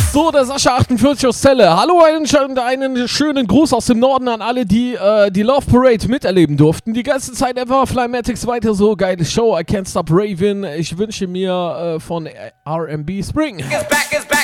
So, der Sascha 48 aus Celle. Hallo, einen schönen Gruß aus dem Norden an alle, die die Love Parade miterleben durften. Die ganze Zeit einfach Flymatics weiter so. Geile Show. I Can't Stop Raving. Ich wünsche mir von R&B Spring.